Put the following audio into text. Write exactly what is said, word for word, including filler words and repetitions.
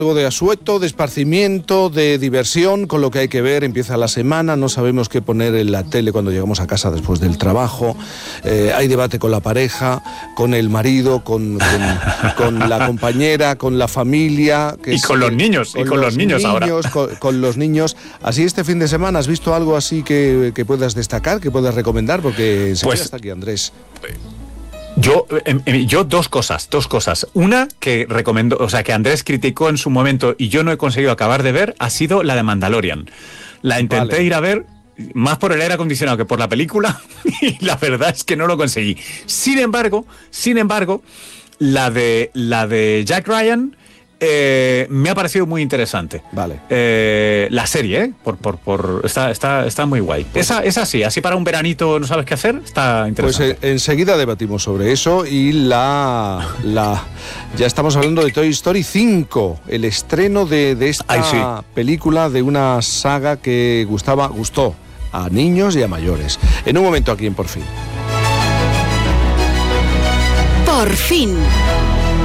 Algo de asueto, de esparcimiento, de diversión, con lo que hay que ver. Empieza la semana, no sabemos qué poner en la tele cuando llegamos a casa después del trabajo. Eh, hay debate con la pareja, con el marido, con, con, con la compañera, con la familia. Que y es, con los niños, con y con los, los niños, niños ahora. Con, con los niños. Así este fin de semana, ¿has visto algo así que, que puedas destacar, que puedas recomendar? Porque enseguida pues, está aquí Andrés. Yo, eh, yo dos cosas, dos cosas. Una que recomendó, o sea, que Andrés criticó en su momento y yo no he conseguido acabar de ver, ha sido la de Mandalorian. La intenté vale. ir a ver, más por el aire acondicionado que por la película, y la verdad es que no lo conseguí. Sin embargo, sin embargo, la de la de Jack Ryan eh, me ha parecido muy interesante. Vale. Eh, la serie, ¿eh? Por, por, por, está, está, está muy guay. Pues, esa, esa sí, así para un veranito no sabes qué hacer, está interesante. Pues eh, enseguida debatimos sobre eso y la, la... Ya estamos hablando de Toy Story cinco, el estreno de, de esta Ay, sí. película de una saga que gustaba, gustó a niños y a mayores. En un momento aquí en Por Fin. Por Fin.